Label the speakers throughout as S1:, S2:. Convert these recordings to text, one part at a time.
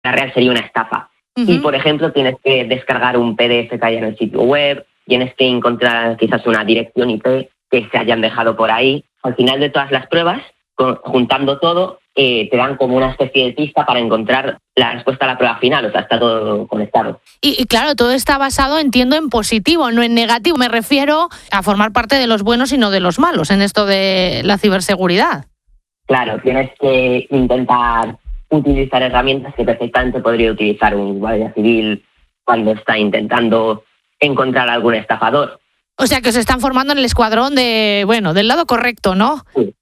S1: la real sería una estafa. Y, por ejemplo, tienes que descargar un PDF que haya en el sitio web, tienes que encontrar quizás una dirección IP que se hayan dejado por ahí. Al final de todas las pruebas, juntando todo, te dan como una especie de pista para encontrar la respuesta a la prueba final. O sea, está todo conectado.
S2: Y claro, todo está basado, entiendo, en positivo, no en negativo. Me refiero a formar parte de los buenos y no de los malos en esto de la ciberseguridad.
S1: Claro, tienes que intentar utilizar herramientas que perfectamente podría utilizar un guardia civil cuando está intentando encontrar a algún estafador.
S2: O sea, que os están formando en el escuadrón del lado correcto, ¿no?
S1: Sí.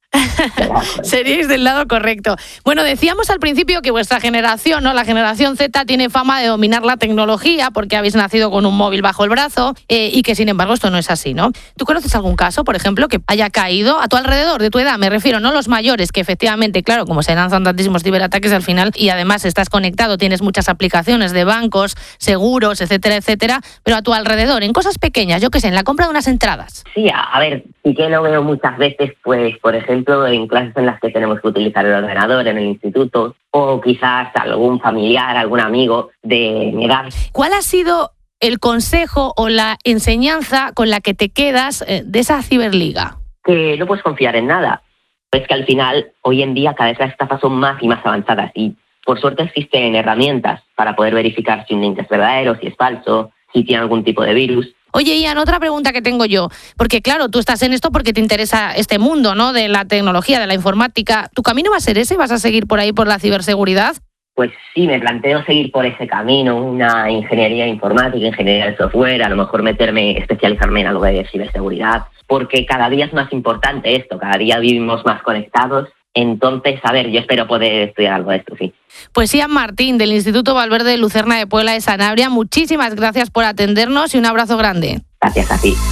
S2: Seríais del lado correcto. Bueno, decíamos al principio que vuestra generación, ¿no? La generación Z, tiene fama de dominar la tecnología porque habéis nacido con un móvil bajo el brazo y que, sin embargo, esto no es así, ¿no? ¿Tú conoces algún caso, por ejemplo, que haya caído a tu alrededor, de tu edad? Me refiero, no los mayores, que efectivamente, claro, como se lanzan tantísimos ciberataques al final y además estás conectado, tienes muchas aplicaciones de bancos, seguros, etcétera, etcétera, pero a tu alrededor, en cosas pequeñas, yo qué sé, en la compra de unas entradas.
S1: Sí, a ver, sí que lo veo muchas veces, pues, por ejemplo, en clases en las que tenemos que utilizar el ordenador en el instituto, o quizás algún familiar, algún amigo de mi edad.
S2: ¿Cuál ha sido el consejo o la enseñanza con la que te quedas de esa ciberliga?
S1: Que no puedes confiar en nada. Es que al final, hoy en día, cada vez las estafas son más y más avanzadas y, por suerte, existen herramientas para poder verificar si un link es verdadero, si es falso, si tiene algún tipo de virus.
S2: Oye, Ian, otra pregunta que tengo yo, porque claro, tú estás en esto porque te interesa este mundo, ¿no?, de la tecnología, de la informática. ¿Tu camino va a ser ese? ¿Vas a seguir por ahí por la ciberseguridad?
S1: Pues sí, me planteo seguir por ese camino, una ingeniería informática, ingeniería de software, a lo mejor especializarme en algo de ciberseguridad, porque cada día es más importante esto, cada día vivimos más conectados. Entonces, a ver, yo espero poder estudiar algo de esto, sí.
S2: Pues Ian Martín, del Instituto Valverde de Lucerna de Puebla de Sanabria, muchísimas gracias por atendernos y un abrazo grande.
S1: Gracias a ti.